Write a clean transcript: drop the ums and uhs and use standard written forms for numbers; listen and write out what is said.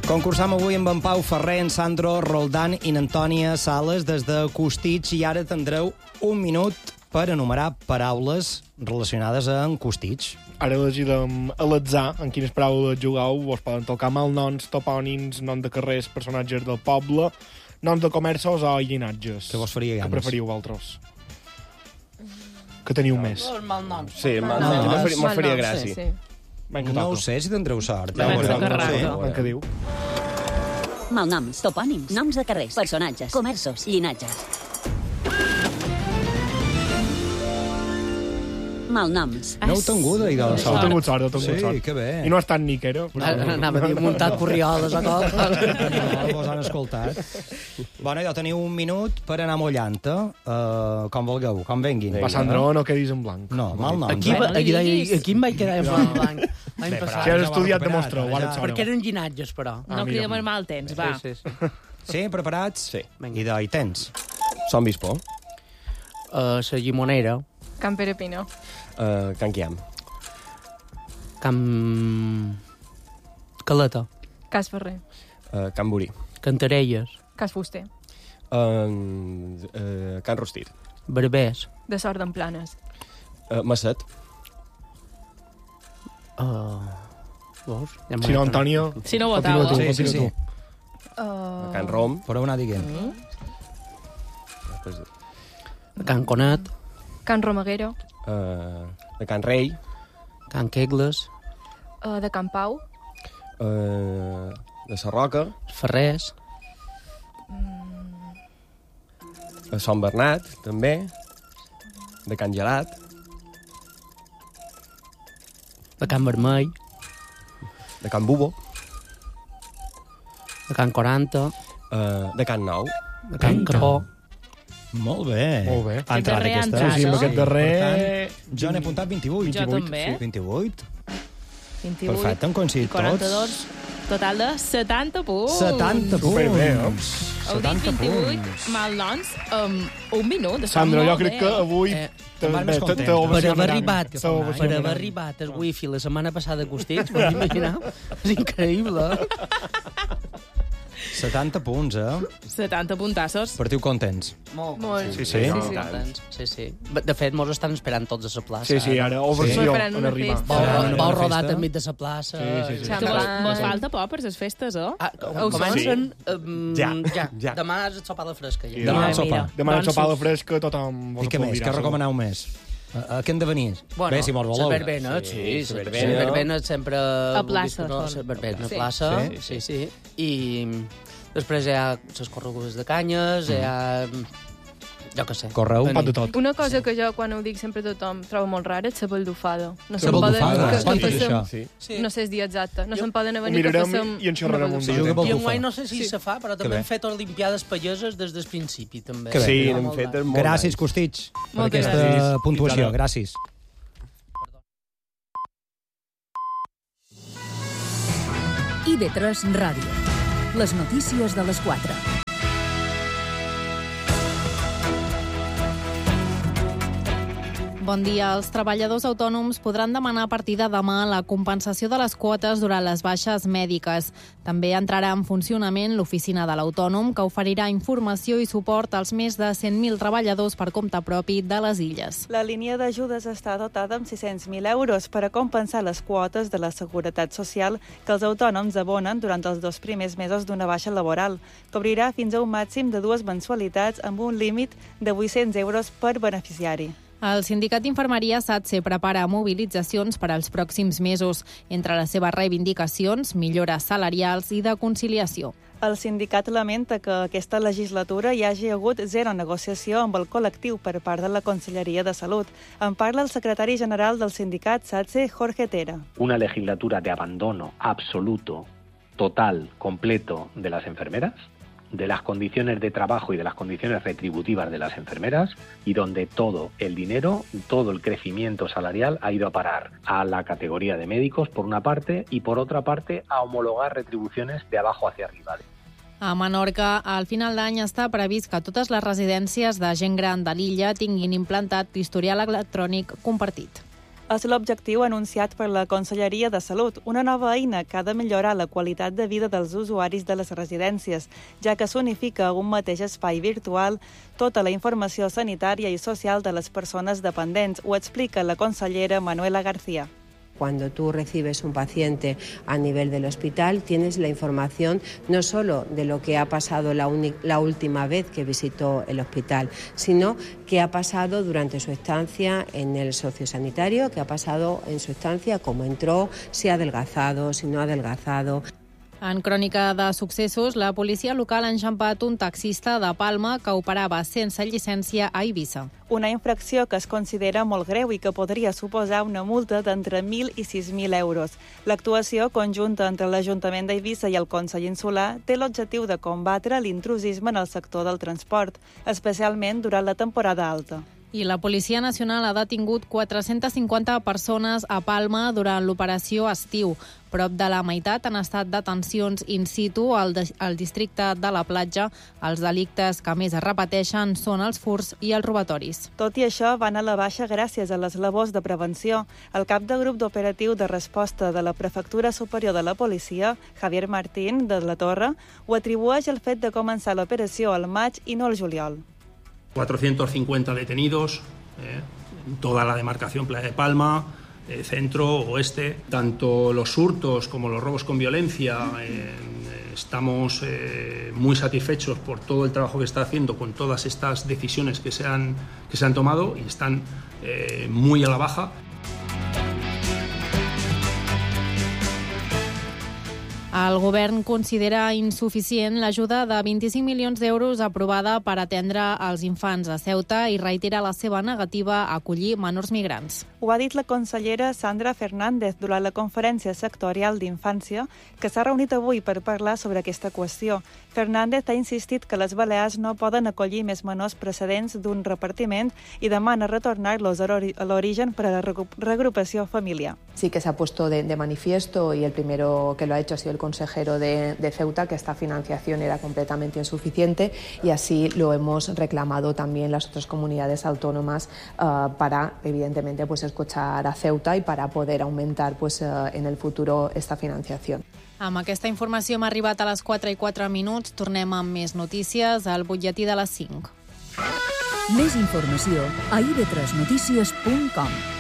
Concursam avui amb en Pau Ferrer, en Sandro Roldán i n'Antònia Sales des de Costitx i ara tindreu un minut per enumerar paraules relacionades amb Costitx. Ara elegirem a l'atzar en quines paraules jugueu. Vos poden tocar malnoms, topònims, noms de carrers, personatges del poble, noms de comerços o llinatges. Que vos faria ganes? Que preferiu vosaltres? Que teniu més? Els malnoms. Sí, malnoms. Me'n faria gràcia. Sí. No ho sé si tindreu sort. Què diu? Malnoms, topònims, noms de carrers, personatges, comerços, llinatges. Malnoms. No heu tingut, idò de sort. Heu tingut sort. Sí, que bé. I no ha estat Níquero. Anava a dir muntat corrioles o cop. No, vos han escoltat. Bueno, ja teniu un minut per anar mullant-te. Com vulgueu, com venguin. Va, Sandro, no quedis en blanc. No, malnoms. Aquí em vaig quedar en blanc. L'any passat. Si has estudiat, demostreu. Perquè eren llinatges, però. No cridem el mal temps, va. Sí, preparats? Sí. I tens? Som Bispo. La Llimonera. Can Pere Pino. Can Quiam. Caleta. Cas Ferrer. Can Burí. Cantarelles. Cas Fuster. Can Rostit. Berbers. De Sort d'en Planes. Masset. Vols? Si no, Antonio... Si no votava. Sí. Can Rom. Podeu anar dient. Can Conat. Can Romaguero. De Can Rei. Can Quegles. De Can Pau. De Sarroca. Ferrers. A Sant Bernat, també. De Can Gelat. De Can Vermell. De Can Bubo. De Can 40. De Can Nou. De Can Carbó. Molt bé. Molt bé. Ha entrat darrer aquesta. ha entrat, Sí, amb no? aquest darrer... Per tant, jo n'he apuntat 28. Jo també. 28. 28. Perfecte, han coincidit I 42. tots. Total de 70 punts. 70 punts. Superbé, Heu dit 28 malnoms amb un minut. Està Sandro, jo molt crec bé. que avui... Te'n vas més content. Per haver arribat el wifi la setmana passada a Costitx, pots imaginar? És increïble. 70 punts, 70 puntassos. Partiu contents. Molt. Sí. Sí. De fet, mos estan esperant tots a la plaça. Sí, ara, ovació, Esperant una en arribar. festa. Vau rodat enmig de la plaça. Sí. Vos falta por per les festes, oh? Comencen... Ja. Demà és el sopar de fresca. Ja. Demà el sopar. Demà el sopar de fresca, tothom... I què més? Què recomaneu més? A què hem de venir? Bueno, bé, si mos voleu. Les verbenes, sí. Les verbenes sempre... A plaça. Les verbenes a plaça, sí. I després hi ha les corregudes de canyes, hi ha... Jo què sé. Correu? Pot de tot. Una cosa que jo, quan ho dic sempre a tothom, trobo molt rara és la baldufada. No La baldufada? Quan és això? Sí. No sé el dia exacte. No se'n poden Ho venir que mirarem passem... i en xerrarem un dia. I enguany no sé si se fa, però també hem fet olimpiades pageses des del principi, també. Que bé. Sí, n'hem fet molt. Gràcies, Costitx, per Moltes aquesta gràcies. puntuació. Gràcies. IB3 Ràdio. Les notícies de les 4. Bon dia. Els treballadors autònoms podran demanar a partir de demà la compensació de les quotes durant les baixes mèdiques. També entrarà en funcionament l'oficina de l'autònom, que oferirà informació i suport als més de 100.000 treballadors per compte propi de les illes. La línia d'ajudes està dotada amb 600.000 euros per a compensar les quotes de la Seguretat Social que els autònoms abonen durant els 2 primers mesos d'una baixa laboral. Cobrirà fins a un màxim de 2 mensualitats amb un límit de 800 euros per beneficiari. El sindicat d'Infermeria SATSE prepara mobilitzacions per als pròxims mesos. Entre les seves reivindicacions, millores salarials i de conciliació. El sindicat lamenta que aquesta legislatura hi hagi hagut zero negociació amb el col·lectiu per part de la Conselleria de Salut. En parla el secretari general del sindicat SATSE, Jorge Tera. Una legislatura de abandono absoluto, total, completo de las enfermeras, de las condiciones de trabajo y de las condiciones retributivas de las enfermeras, y donde todo el dinero, todo el crecimiento salarial ha ido a parar a la categoría de médicos por una parte y por otra parte a homologar retribuciones de abajo hacia arriba. A Menorca, al final d'any està previst que totes les residències de gent gran de l'illa tinguin implantat l'historial electrònic compartit. És l'objectiu anunciat per la Conselleria de Salut, una nova eina que ha de millorar la qualitat de vida dels usuaris de les residències, ja que s'unifica a un mateix espai virtual tota la informació sanitària i social de les persones dependents, ho explica la consellera Manuela García. Cuando tú recibes un paciente a nivel del hospital, tienes la información no solo de lo que ha pasado la última vez que visitó el hospital, sino qué ha pasado durante su estancia en el sociosanitario, qué ha pasado en su estancia, cómo entró, si ha adelgazado, si no ha adelgazado. En crònica de successos, la policia local ha enxampat un taxista de Palma que operava sense llicència a Eivissa. Una infracció que es considera molt greu i que podria suposar una multa d'entre 1.000 i 6.000 euros. L'actuació conjunta entre l'Ajuntament d'Eivissa i el Consell Insular té l'objectiu de combatre l'intrusisme en el sector del transport, especialment durant la temporada alta. I la Policia Nacional ha detingut 450 persones a Palma durant l'operació Estiu. Prop de la meitat han estat detencions in situ al districte de la Platja. Els delictes que més es repeteixen són els furts i els robatoris. Tot i això, van a la baixa gràcies a les labors de prevenció. El cap de grup d'operatiu de resposta de la Prefectura Superior de la Policia, Javier Martín, de la Torre, ho atribueix al fet de començar l'operació al maig i no al juliol. 450 detenidos, en toda la demarcación Playa de Palma, centro, oeste. Tanto los hurtos como los robos con violencia, estamos muy satisfechos por todo el trabajo que está haciendo con todas estas decisiones que se han tomado y están muy a la baja. El govern considera insuficient l'ajuda de 25 milions d'euros aprovada per atendre els infants a Ceuta i reitera la seva negativa a acollir menors migrants. Ho ha dit la consellera Sandra Fernández durant la conferència sectorial d'infància que s'ha reunit avui per parlar sobre aquesta qüestió. Fernández ha insistit que les Balears no poden acollir més menors procedents d'un repartiment i demana retornar-los a l'origen per a la regrupació familiar. Sí que se ha puesto de manifiesto y el primero que lo ha hecho ha sido el consejero de Ceuta, que esta financiación era completamente insuficiente y así lo hemos reclamado también las otras comunidades autónomas para, evidentemente, pues escuchar a Ceuta y para poder aumentar pues en el futuro esta financiación. Amb aquesta informació hem arribat a les 4:04. Tornem amb més notícies al butlletí de les 5. Més informació a ib3notícies.com.